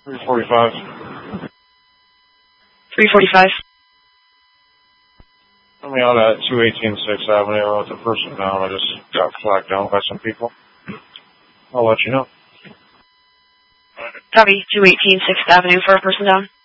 345. 345. I'm out at 218 6th Avenue with a person down. I just got flagged down by some people. I'll let you know. Copy, 218 6th Avenue for a person down.